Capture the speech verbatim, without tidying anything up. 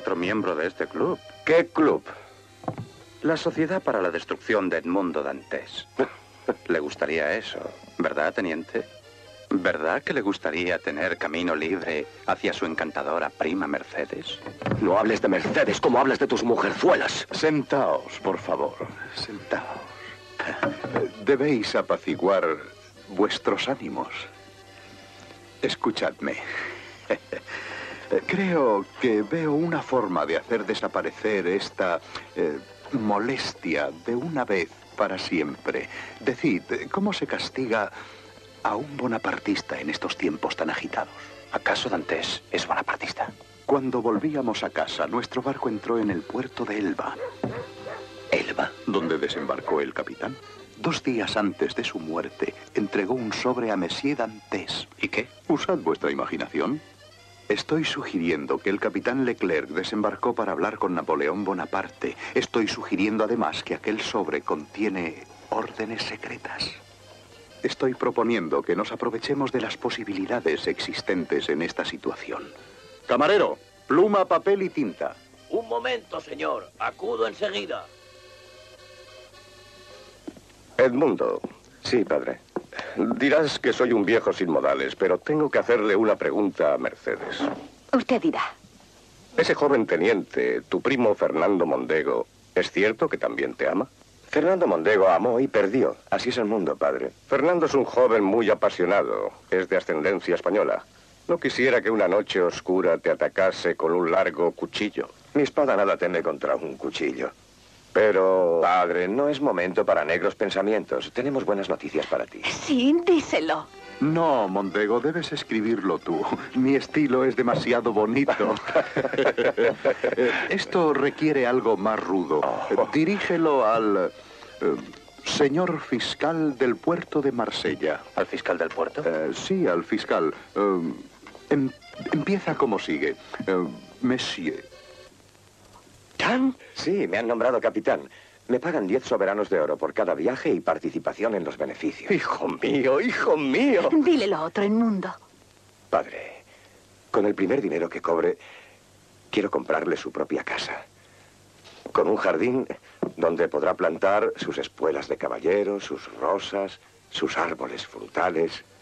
otro miembro de este club. ¿Qué club? La Sociedad para la Destrucción de Edmundo Dantes. Le gustaría eso, ¿verdad, teniente? ¿Verdad que le gustaría tener camino libre hacia su encantadora prima Mercedes? No hables de Mercedes como hablas de tus mujerzuelas. Sentaos, por favor. Sentaos. Debéis apaciguar vuestros ánimos. Escuchadme. Creo que veo una forma de hacer desaparecer esta eh, molestia de una vez para siempre. Decid, ¿cómo se castiga a un bonapartista en estos tiempos tan agitados? ¿Acaso Dantes es bonapartista? Cuando volvíamos a casa, nuestro barco entró en el puerto de Elba. ¿Elba? ¿Donde desembarcó el capitán? Dos días antes de su muerte, entregó un sobre a Monsieur Dantes. ¿Y qué? Usad vuestra imaginación. Estoy sugiriendo que el capitán Leclerc desembarcó para hablar con Napoleón Bonaparte. Estoy sugiriendo además que aquel sobre contiene órdenes secretas. Estoy proponiendo que nos aprovechemos de las posibilidades existentes en esta situación. Camarero, pluma, papel y tinta. Un momento, señor. Acudo enseguida. Edmundo. Sí, padre. Dirás que soy un viejo sin modales, pero tengo que hacerle una pregunta a Mercedes. Usted dirá. Ese joven teniente, tu primo Fernando Mondego, ¿es cierto que también te ama? Fernando Mondego amó y perdió. Así es el mundo, padre. Fernando es un joven muy apasionado. Es de ascendencia española. No quisiera que una noche oscura te atacase con un largo cuchillo. Mi espada nada teme contra un cuchillo. Pero, padre, no es momento para negros pensamientos. Tenemos buenas noticias para ti. Sí, díselo. No, Mondego, debes escribirlo tú. Mi estilo es demasiado bonito. Esto requiere algo más rudo. Dirígelo al eh, señor fiscal del puerto de Marsella. ¿Al fiscal del puerto? Eh, sí, al fiscal. Eh, em, empieza como sigue. Eh, Monsieur. ¿Tan? Sí, me han nombrado capitán. Me pagan diez soberanos de oro por cada viaje y participación en los beneficios. ¡Hijo mío, hijo mío! Dile lo otro, Edmundo. Padre, con el primer dinero que cobre, quiero comprarle su propia casa. Con un jardín donde podrá plantar sus espuelas de caballero, sus rosas, sus árboles frutales.